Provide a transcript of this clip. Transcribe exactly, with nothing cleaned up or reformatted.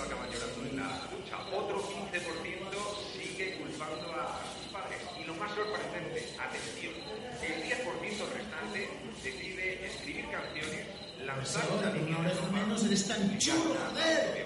acaban llorando en la ducha. Otro quince por ciento sigue culpando a sus padres. Y lo más sorprendente, atención, el diez por ciento restante decide escribir canciones, lanzarlas a menos eres tan chulo, joder.